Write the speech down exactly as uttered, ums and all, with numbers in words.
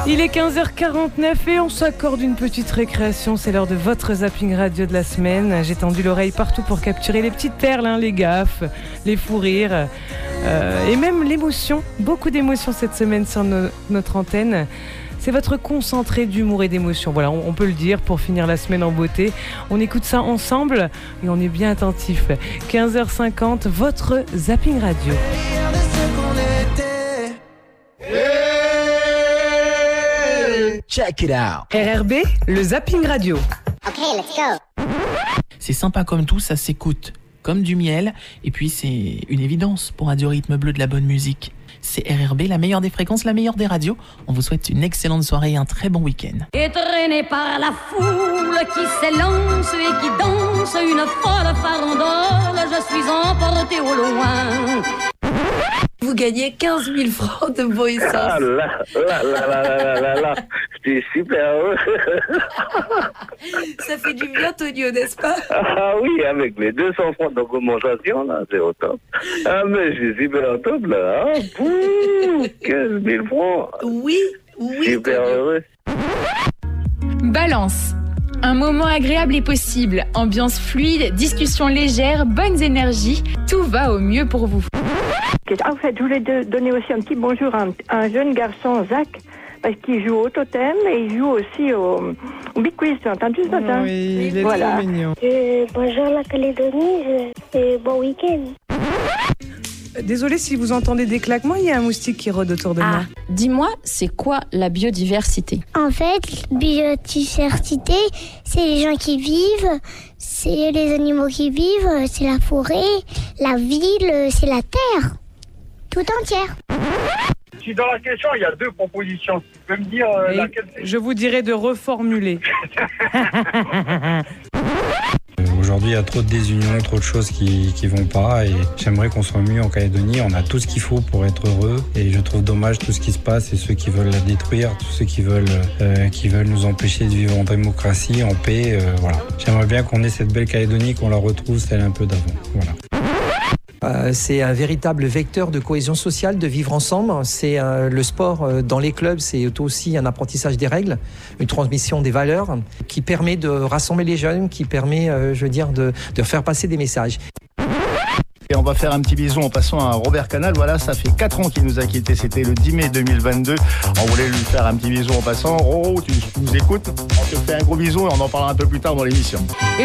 Il est quinze heures quarante-neuf et on s'accorde une petite récréation. C'est l'heure de votre zapping radio de la semaine. J'ai tendu l'oreille partout pour capturer les petites perles, hein, les gaffes, les fous rires euh, et même l'émotion. Beaucoup d'émotions cette semaine sur no- notre antenne. C'est votre concentré d'humour et d'émotion. Voilà, on, on peut le dire pour finir la semaine en beauté. On écoute ça ensemble et on est bien attentif. quinze heures cinquante, votre zapping radio. Check it out. R R B, le zapping radio. Ok, let's go. C'est sympa comme tout, ça s'écoute comme du miel. Et puis c'est une évidence pour Radio Rythme Bleu de la bonne musique. C'est R R B, la meilleure des fréquences, la meilleure des radios. On vous souhaite une excellente soirée et un très bon week-end. Étraîné par la foule qui s'élance et qui danse une folle farandole, je suis emporté au loin. Vous gagnez quinze mille francs de bon essence. Ah là, là, là, là, là, là, là, j'étais super heureux. Ça fait du bien, Tonio, n'est-ce pas? Ah oui, avec les deux cents francs de compensation, là, c'est au top. Ah, mais je suis super au top, là. Ah, pouh, quinze mille francs. Oui, oui, Super Tonio. heureux. Balance. Un moment agréable est possible. Ambiance fluide, discussion légère, bonnes énergies. Tout va au mieux pour vous. En fait, je voulais de- donner aussi un petit bonjour à un, à un jeune garçon, Zach, parce qu'il joue au totem et il joue aussi au, au Big Quiz. Tu as entendu ce matin? Oui, il est Voilà. trop mignon. Euh, bonjour la Calédonie je- et bon week-end. Désolée si vous entendez des claquements, il y a un moustique qui rôde autour de moi. Ah, dis-moi, c'est quoi la biodiversité? En fait, biodiversité, c'est les gens qui vivent, c'est les animaux qui vivent, c'est la forêt, la ville, c'est la terre, tout entière. Si dans la question, il y a deux propositions, tu peux me dire euh, Et laquelle c'est? je vous dirais de reformuler. Aujourd'hui, il y a trop de désunions, trop de choses qui qui vont pas et j'aimerais qu'on soit mieux en Calédonie. On a tout ce qu'il faut pour être heureux et je trouve dommage tout ce qui se passe et ceux qui veulent la détruire, tous ceux qui veulent euh, qui veulent nous empêcher de vivre en démocratie, en paix. Euh, voilà. J'aimerais bien qu'on ait cette belle Calédonie, qu'on la retrouve celle un peu d'avant. Voilà. Euh, c'est un véritable vecteur de cohésion sociale, de vivre ensemble. C'est euh, le sport euh, dans les clubs, c'est aussi un apprentissage des règles, une transmission des valeurs qui permet de rassembler les jeunes, qui permet, euh, je veux dire, de, de faire passer des messages. Et on va faire un petit bisou en passant à Robert Canal. Voilà, ça fait quatre ans qu'il nous a quittés. C'était le dix mai deux mille vingt-deux. On voulait lui faire un petit bisou en passant. Roro, tu nous écoutes? On te fait un gros bisou et on en parlera un peu plus tard dans l'émission.